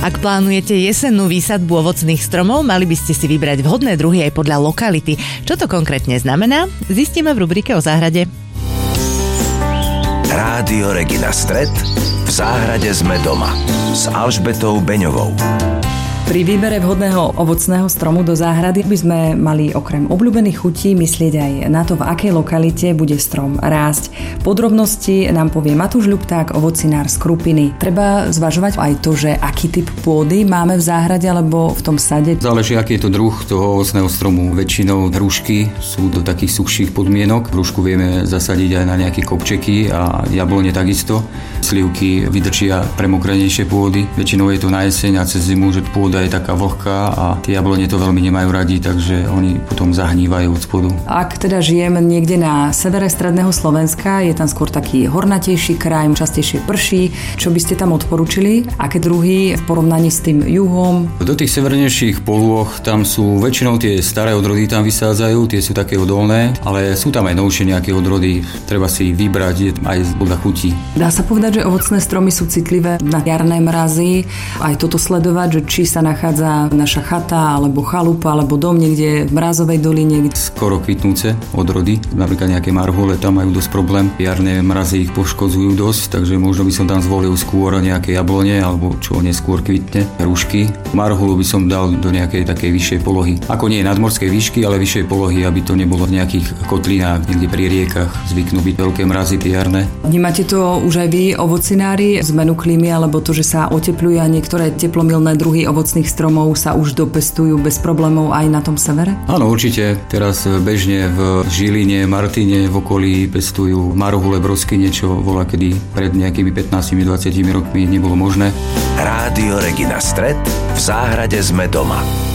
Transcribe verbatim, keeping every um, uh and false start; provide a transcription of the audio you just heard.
Ak plánujete jesennú výsadbu ovocných stromov, mali by ste si vybrať vhodné druhy aj podľa lokality. Čo to konkrétne znamená? Zistíme v rubrike o záhrade. Rádio Regina Stret. V záhrade sme doma s Alžbetou Beňovou. Pri výbere vhodného ovocného stromu do záhrady by sme mali okrem obľúbených chutí myslieť aj na to, v akej lokalite bude strom rásť. Podrobnosti nám povie Matúš Ľupták, ovocinár z Krupiny. Treba zvažovať aj to, že aký typ pôdy máme v záhrade alebo v tom sade. Záleží, aký je to druh toho ovocného stromu. Väčšinou hrušky sú do takých suchších podmienok. Hrušku vieme zasadiť aj na nejaké kopčeky a jablone takisto. Slivky vydržia premokrenejšie pôdy. Väčšinou je to na jeseň a cez zimu, že pôda je taká vlhká a tie jablone to veľmi nemajú radi, takže oni potom zahnívajú od spodu. Ak teda žijem niekde na severe stredného Slovenska, je tam skôr taký hornatejší kraj, častejšie prší, čo by ste tam odporúčili? Aké druhy v porovnaní s tým juhom? Do tých severnejších polôch tam sú väčšinou tie staré odrody tam vysádzajú, tie sú také odolné, ale sú tam aj novšie nejaké odrody, treba si vybrať aj podľa chutí. Dá sa povedať, že ovocné stromy sú citlivé na jarné mrazy, aj toto sledovať, že či sa nachádza naša chata, alebo chalupa, alebo dom niekde v mrazovej doline. Skoro kvitnúce odrody, napríklad nejaké marhule, tam majú dosť problém. Jarné mrazy ich poškodzujú dosť, takže možno by som tam zvolil skôr nejaké jablone, alebo čo neskôr kvitne, rúšky. Marhulu by som dal do nejakej takej vyššej polohy. Ako nie nadmorskej výšky, ale vyššej polohy, aby to nebolo v nejakých kotlinách, niekde pri riekach. Zvyknú byť veľké mrazy tie jarné. Vnímate to už aj vy, ovocinári, zmenu klímy, alebo to, že sa otepľuje a niektoré teplomilné druhy ovocných stromov sa už dopestujú bez problémov aj na tom severe? Áno, určite. Teraz bežne v Žiline, Martine, v okolí pestujú marhule, broskyne, čo bola kedy pred nejakými pätnásť dvadsať rokmi nebolo možné. Rádio Regina Stret. V záhrade sme doma.